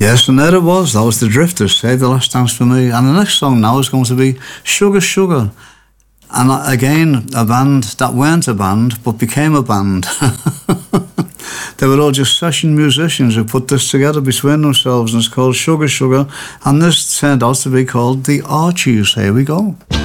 Yes, and there it was. That was the Drifters, Save the Last Dance for Me. And the next song now is going to be Sugar Sugar. And again, a band that weren't a band, but became a band. They were all just session musicians who put this together between themselves, and it's called Sugar Sugar. And this turned out to be called the Archies. Here we go.